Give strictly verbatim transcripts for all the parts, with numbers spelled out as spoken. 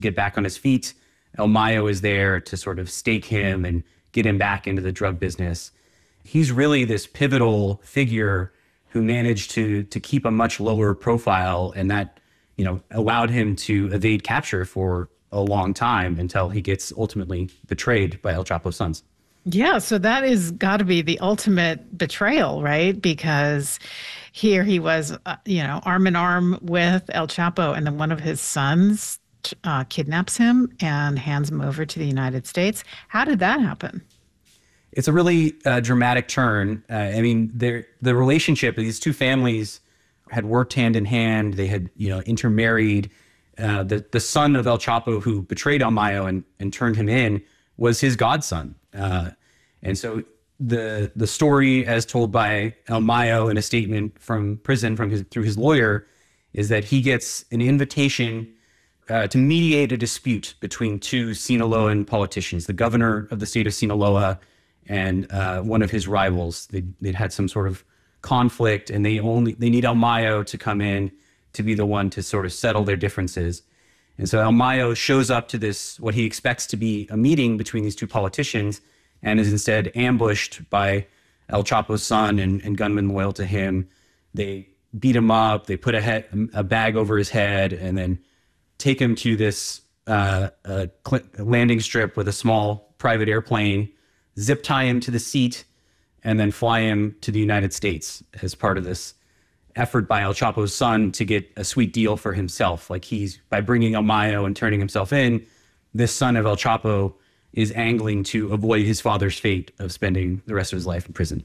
get back on his feet. El Mayo is there to sort of stake him and get him back into the drug business. He's really this pivotal figure who managed to to keep a much lower profile, and that, you know, allowed him to evade capture for a long time until he gets ultimately betrayed by El Chapo's sons. Yeah, so that is got to be the ultimate betrayal, right? Because here he was, uh, you know, arm in arm with El Chapo, and then one of his sons uh, kidnaps him and hands him over to the United States. How did that happen? It's a really uh, dramatic turn. Uh, I mean, the relationship of these two families had worked hand in hand. They had, you know, intermarried. Uh, the the son of El Chapo, who betrayed El Mayo and, and turned him in, was his godson. Uh, and so the the story, as told by El Mayo in a statement from prison from his through his lawyer, is that he gets an invitation uh, to mediate a dispute between two Sinaloan politicians, the governor of the state of Sinaloa and uh, one of his rivals. They'd, they'd had some sort of conflict, and they only they need El Mayo to come in to be the one to sort of settle their differences. And so El Mayo shows up to this, what he expects to be a meeting between these two politicians, and is instead ambushed by El Chapo's son and, and gunmen loyal to him. They beat him up, they put a, head, a bag over his head, and then take him to this uh, uh, landing strip with a small private airplane, zip tie him to the seat, and then fly him to the United States as part of this effort by El Chapo's son to get a sweet deal for himself. Like, he's, by bringing El Mayo and turning himself in, this son of El Chapo is angling to avoid his father's fate of spending the rest of his life in prison.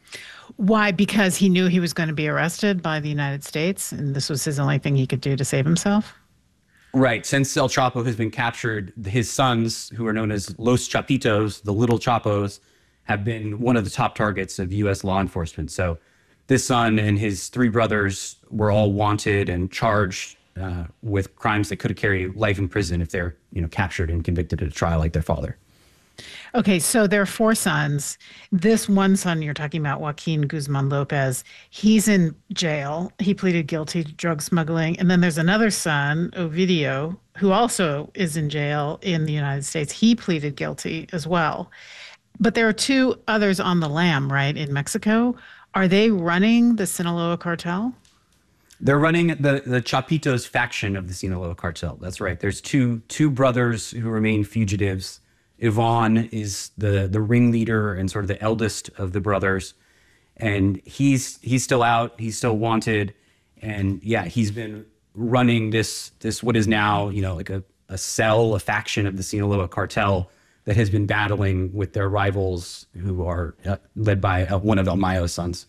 Why? Because he knew he was going to be arrested by the United States, and this was his only thing he could do to save himself? Right. Since El Chapo has been captured, his sons, who are known as Los Chapitos, the Little Chapos, have been one of the top targets of U S law enforcement. So this son and his three brothers were all wanted and charged uh, with crimes that could carry life in prison if they're, you know, captured and convicted at a trial like their father. Okay, so there are four sons. This one son you're talking about, Joaquin Guzman Lopez, he's in jail. He pleaded guilty to drug smuggling. And then there's another son, Ovidio, who also is in jail in the United States. He pleaded guilty as well. But there are two others on the lam, right, in Mexico. Are they running the Sinaloa cartel? They're running the, the Chapitos faction of the Sinaloa cartel. That's right. There's two two brothers who remain fugitives. Ivan is the the ringleader and sort of the eldest of the brothers, and he's he's still out. He's still wanted, and yeah, he's been running this this what is now, you know, like a, a cell, a faction of the Sinaloa cartel that has been battling with their rivals, who are uh, led by uh, one of El Mayo's sons.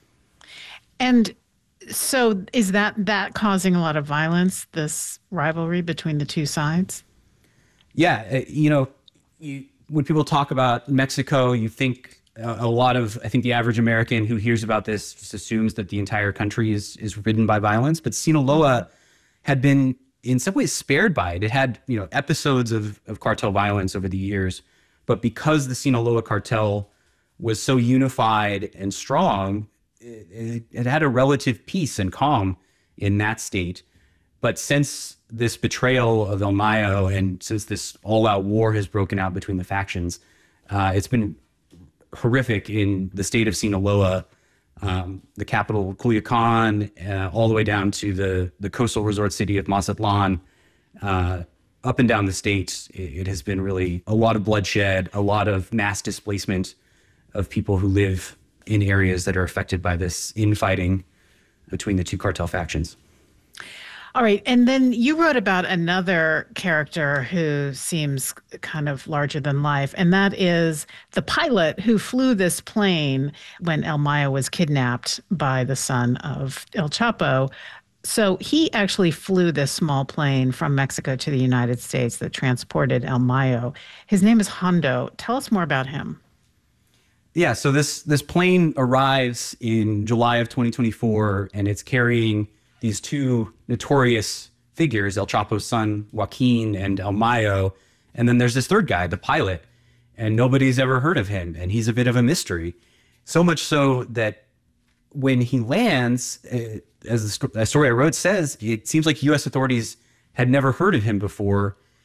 And so, is that that causing a lot of violence? This rivalry between the two sides? Yeah, uh, you know. You, when people talk about Mexico, you think a, a lot of, I think the average American who hears about this just assumes that the entire country is is ridden by violence. But Sinaloa had been in some ways spared by it. It had, you know, episodes of, of cartel violence over the years. But because the Sinaloa cartel was so unified and strong, it, it, it had a relative peace and calm in that state. But since this betrayal of El Mayo, and since this all-out war has broken out between the factions, uh, it's been horrific in the state of Sinaloa, um, the capital Culiacan, uh, all the way down to the, the coastal resort city of Mazatlan. Uh, up and down the state, it, it has been really a lot of bloodshed, a lot of mass displacement of people who live in areas that are affected by this infighting between the two cartel factions. All right. And then you wrote about another character who seems kind of larger than life, and that is the pilot who flew this plane when El Mayo was kidnapped by the son of El Chapo. So he actually flew this small plane from Mexico to the United States that transported El Mayo. His name is Hondo. Tell us more about him. Yeah, so this this plane arrives in July of twenty twenty-four, and it's carrying these two notorious figures, El Chapo's son, Joaquin, and El Mayo. And then there's this third guy, the pilot, and nobody's ever heard of him. And he's a bit of a mystery. So much so that when he lands, uh, as the, sto- the story I wrote says, it seems like U S authorities had never heard of him before.